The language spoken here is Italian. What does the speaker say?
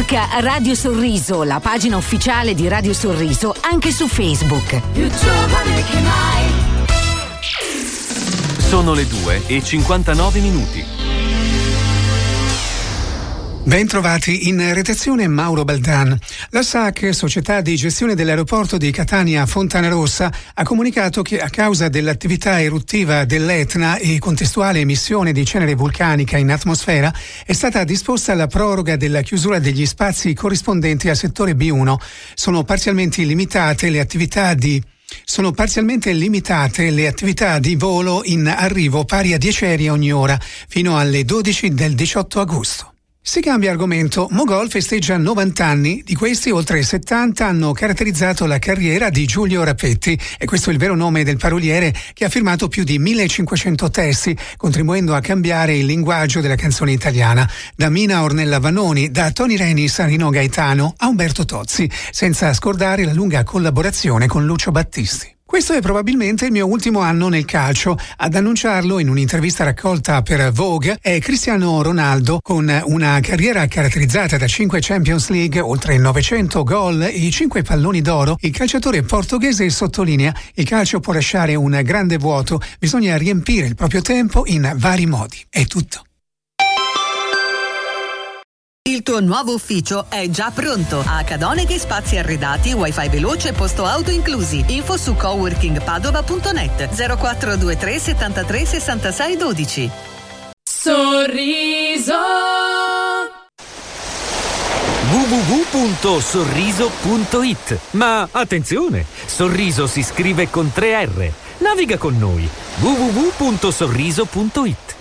Cerca Radio Sorriso, la pagina ufficiale di Radio Sorriso, anche su Facebook. Più giovane che mai. Sono le 2:59. Ben trovati in redazione Mauro Baldan. La SAC, società di gestione dell'aeroporto di Catania Fontanarossa, ha comunicato che a causa dell'attività eruttiva dell'Etna e contestuale emissione di cenere vulcanica in atmosfera è stata disposta la proroga della chiusura degli spazi corrispondenti al settore B1. Sono parzialmente limitate le attività di volo in arrivo pari a 10 aerei ogni ora fino alle 12 del 18 agosto. Si cambia argomento. Mogol festeggia 90 anni, di questi oltre 70 hanno caratterizzato la carriera di Giulio Rapetti, e questo è il vero nome del paroliere che ha firmato più di 1500 testi, contribuendo a cambiare il linguaggio della canzone italiana, da Mina Ornella Vanoni, da Tony Renis a Rino Gaetano a Umberto Tozzi, senza scordare la lunga collaborazione con Lucio Battisti. Questo è probabilmente il mio ultimo anno nel calcio. Ad annunciarlo in un'intervista raccolta per Vogue è Cristiano Ronaldo, con una carriera caratterizzata da 5 Champions League, oltre 900 gol e 5 palloni d'oro. Il calciatore portoghese sottolinea: il calcio può lasciare un grande vuoto, bisogna riempire il proprio tempo in vari modi. È tutto. Il tuo nuovo ufficio è già pronto. A Cadoneghi Spazi Arredati, wifi veloce e posto auto inclusi. Info su coworkingpadova.net 0423 73 66 12. Sorriso. www.sorriso.it. Ma attenzione, Sorriso si scrive con 3 R. Naviga con noi. www.sorriso.it.